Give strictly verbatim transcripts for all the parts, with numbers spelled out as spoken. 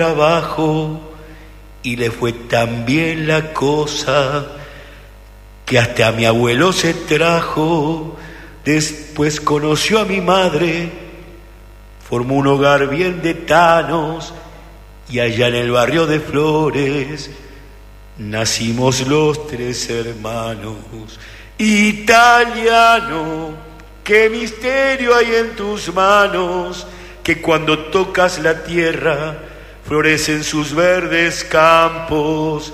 trabajo y le fue tan bien la cosa que hasta a mi abuelo se trajo. Después conoció a mi madre, formó un hogar bien de tanos y allá en el barrio de Flores nacimos los tres hermanos. Italiano, qué misterio hay en tus manos, que cuando tocas la tierra florecen sus verdes campos.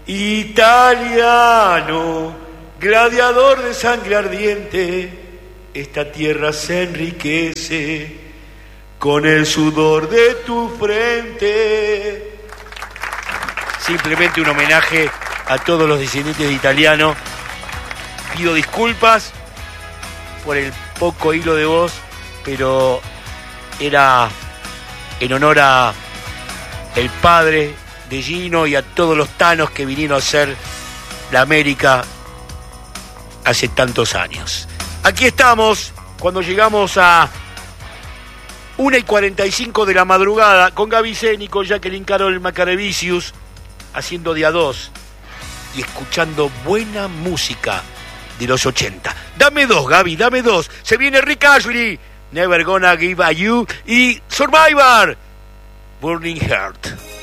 Italiano, gladiador de sangre ardiente, esta tierra se enriquece con el sudor de tu frente. Simplemente un homenaje a todos los descendientes de Italiano. Pido disculpas por el poco hilo de voz, pero era en honor a el padre de Gino y a todos los tanos que vinieron a hacer la América hace tantos años. Aquí estamos, cuando llegamos a una y cuarenta y cinco de la madrugada, con Gaby Cénico, Jacqueline Carol Macarevicius, haciendo de a dos y escuchando buena música de los ochenta. Dame dos, Gaby, dame dos. Se viene Rick Ashley, Never Gonna Give a You, y Survivor, Burning Heart.